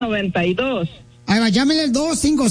92. Ahí va, llámele al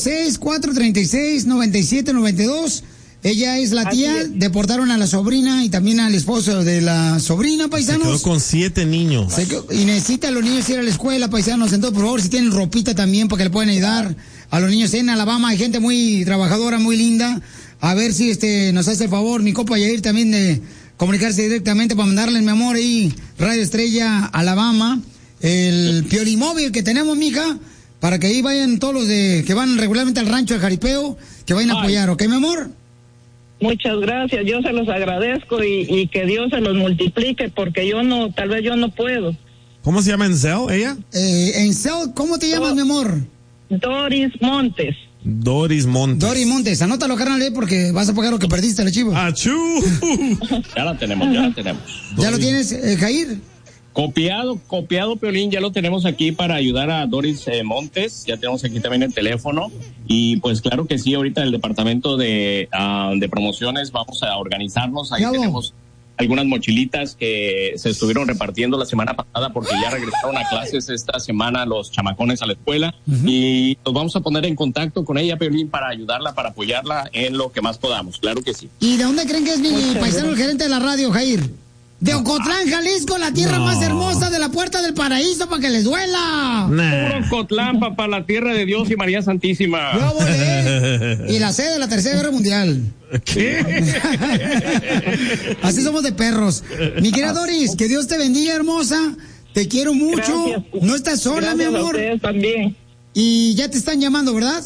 256-436-9792. Ella es la tía, deportaron a la sobrina y también al esposo de la sobrina, paisanos. Se quedó con 7 niños. Y necesita a los niños ir a la escuela, paisanos. Entonces, por favor, si tienen ropita también para que le puedan ayudar a los niños en Alabama. Hay gente muy trabajadora, muy linda. A ver si nos hace el favor, mi copa Yair, también de comunicarse directamente para mandarle, mi amor, ahí, Radio Estrella, Alabama, el Piolimóvil que tenemos, mija, para que ahí vayan todos los que van regularmente al rancho de Jaripeo, que vayan a apoyar, ¿ok, mi amor? Muchas gracias, yo se los agradezco y que Dios se los multiplique, porque tal vez yo no puedo. ¿Cómo se llama Encel, ella? Encel, ¿cómo te llamas, mi amor? Doris Montes. Doris Montes, anótalo, carnal, porque vas a pagar lo que perdiste, la chiva. ¡Achú! Ya la tenemos. ¿Ya lo tienes, Jair? Copiado, Piolín, ya lo tenemos aquí para ayudar a Doris Montes, ya tenemos aquí también el teléfono, y pues claro que sí, ahorita el departamento de promociones vamos a organizarnos, ahí tenemos algunas mochilitas que se estuvieron repartiendo la semana pasada porque ya regresaron a clases esta semana los chamacones a la escuela, y nos vamos a poner en contacto con ella, Piolín, para ayudarla, para apoyarla en lo que más podamos, claro que sí. ¿Y de dónde creen que es mi paisano, el gerente de la radio, Jair? De Ocotlán, Jalisco, la tierra más hermosa de la Puerta del Paraíso, para que les duela. Puro Ocotlán, papá, la tierra de Dios y María Santísima. Yo volé. Y la sede de la Tercera Guerra Mundial. ¿Qué? Así somos de perros. Mi querida Doris, que Dios te bendiga, hermosa. Te quiero mucho. Gracias. No estás sola, mi amor. A ustedes también. Y ya te están llamando, ¿verdad?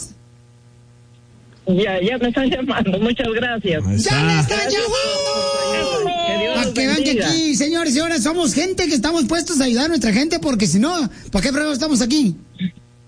Ya me están llamando. Muchas gracias. ¡Ya me están llamando! Para que vean que aquí, señores y señoras, somos gente que estamos puestos a ayudar a nuestra gente, porque si no, ¿para qué fregos estamos aquí?